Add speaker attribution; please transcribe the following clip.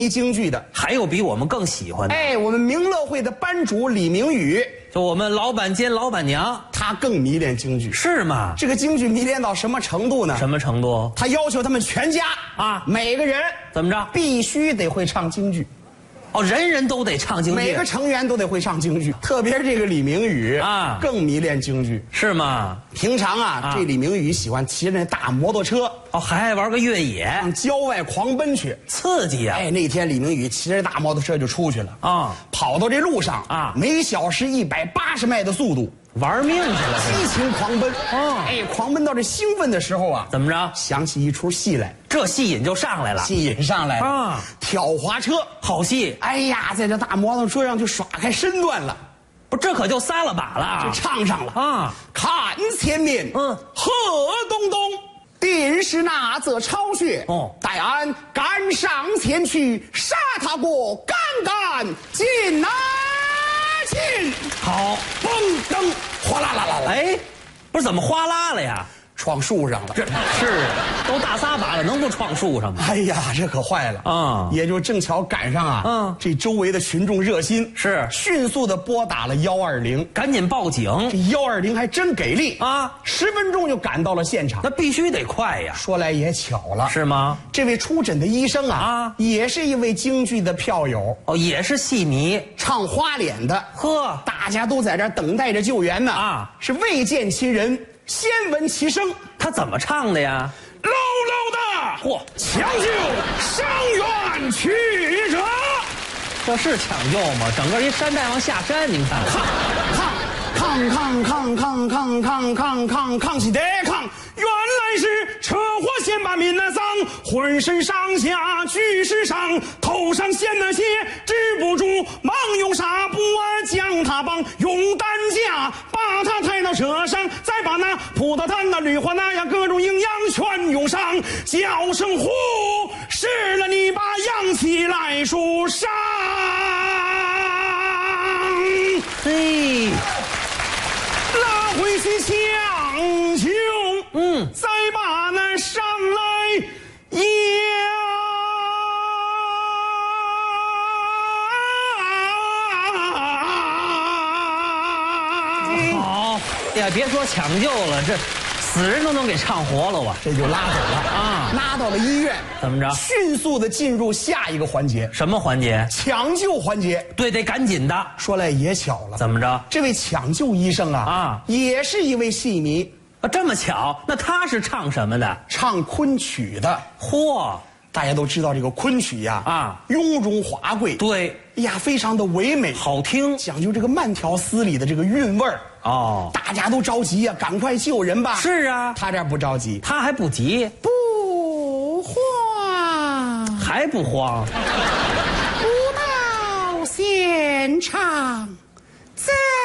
Speaker 1: 京剧的，
Speaker 2: 还有比我们更喜欢的。
Speaker 1: 哎，我们民乐会的班主李明宇，
Speaker 2: 就我们老板兼老板娘，
Speaker 1: 他更迷恋京剧。
Speaker 2: 是吗？
Speaker 1: 这个京剧迷恋到什么程度呢？
Speaker 2: 什么程度？
Speaker 1: 他要求他们全家
Speaker 2: 啊，
Speaker 1: 每个人
Speaker 2: 怎么着？
Speaker 1: 必须得会唱京剧。
Speaker 2: 哦，人人都得唱京剧，
Speaker 1: 每个成员都得会唱京剧，特别是这个李明宇
Speaker 2: 啊，
Speaker 1: 更迷恋京剧。
Speaker 2: 是吗？
Speaker 1: 平常啊，这李明宇喜欢骑着那大摩托车，
Speaker 2: 哦，还爱玩个越野，
Speaker 1: 上郊外狂奔去，
Speaker 2: 刺激呀！
Speaker 1: 哎，那天李明宇骑着大摩托车就出去了
Speaker 2: 啊，
Speaker 1: 跑到这路上
Speaker 2: 啊，
Speaker 1: 每小时180迈的速度，
Speaker 2: 玩命去了，
Speaker 1: 激情狂奔。
Speaker 2: 哦，
Speaker 1: 哎，狂奔到这兴奋的时候啊，
Speaker 2: 怎么着？
Speaker 1: 想起一出戏来，
Speaker 2: 这戏瘾就上来了，
Speaker 1: 戏瘾上来了
Speaker 2: 啊！
Speaker 1: 挑滑车，
Speaker 2: 好戏！
Speaker 1: 哎呀，在这大摩托车上就耍开身段了。
Speaker 2: 不，这可就撒了把了啊！
Speaker 1: 就唱上了
Speaker 2: 啊！
Speaker 1: 看前面，河东东，定是那则巢穴。
Speaker 2: 哦，
Speaker 1: 待俺赶上前去，杀他过，干干进拿进。
Speaker 2: 好，
Speaker 1: 嘣噔，哗啦啦啦啦！
Speaker 2: 哎，不是怎么哗啦了呀？
Speaker 1: 撞树上了，
Speaker 2: 这是都大撒把了，能不撞树上吗？
Speaker 1: 哎呀，这可坏了
Speaker 2: 啊！
Speaker 1: 也就正巧赶上啊，这周围的群众热心，
Speaker 2: 是
Speaker 1: 迅速的拨打了120，
Speaker 2: 赶紧报警。
Speaker 1: 这120还真给力
Speaker 2: 啊
Speaker 1: ，10分钟就赶到了现场。
Speaker 2: 那必须得快呀！
Speaker 1: 说来也巧了，
Speaker 2: 是吗？
Speaker 1: 这位出诊的医生啊，也是一位京剧的票友
Speaker 2: 哦，也是戏迷，
Speaker 1: 唱花脸的。
Speaker 2: 呵，
Speaker 1: 大家都在这儿等待着救援呢
Speaker 2: 啊！
Speaker 1: 是未见其人，先闻其声。
Speaker 2: 他怎么唱的呀？
Speaker 1: 牢牢的，
Speaker 2: 嚯，
Speaker 1: 抢救伤员去者。
Speaker 2: 这是抢救吗？整个一山大王下山，您看，
Speaker 1: 抗起得抗，原来是车祸先把民丧，浑身上下俱是伤，头上陷那些止不住，忙用纱布将他绑，用担架把他抬到车上，再把那葡萄糖那氯化钠呀各种营养全用上，叫声呼，是了你把氧气来输上。
Speaker 2: 嘿，
Speaker 1: 拉回去抢救，再把那上来
Speaker 2: 好呀，别说抢救了，这死人都能给唱活了啊！
Speaker 1: 这就拉走了啊，拉到了医院，
Speaker 2: 怎么着？
Speaker 1: 迅速的进入下一个环节，
Speaker 2: 什么环节？
Speaker 1: 抢救环节。
Speaker 2: 对，得赶紧的。
Speaker 1: 说来也巧了，
Speaker 2: 怎么着？
Speaker 1: 这位抢救医生啊，也是一位戏迷
Speaker 2: 啊，这么巧？那他是唱什么的？
Speaker 1: 唱昆曲的。
Speaker 2: 嚯！
Speaker 1: 大家都知道这个昆曲呀，雍容华贵，
Speaker 2: 对，
Speaker 1: 哎呀，非常的唯美，
Speaker 2: 好听，
Speaker 1: 讲究这个慢条斯理的这个韵味儿。
Speaker 2: 哦，
Speaker 1: 大家都着急呀，赶快救人吧！
Speaker 2: 是啊，
Speaker 1: 他这儿不着急，
Speaker 2: 他还不急，
Speaker 1: 不慌，
Speaker 2: 还不慌。
Speaker 1: 不到现场，怎